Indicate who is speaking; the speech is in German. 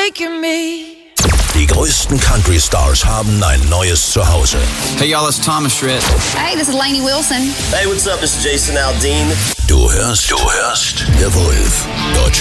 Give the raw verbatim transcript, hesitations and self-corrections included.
Speaker 1: taking me.
Speaker 2: Die größten Country-Stars haben ein neues Zuhause.
Speaker 3: Hey y'all, it's Thomas Rhett.
Speaker 4: Hey, this is Lainey Wilson.
Speaker 5: Hey, what's up? This is Jason Aldean.
Speaker 2: Du hörst, du hörst The Wolf. Deutschland.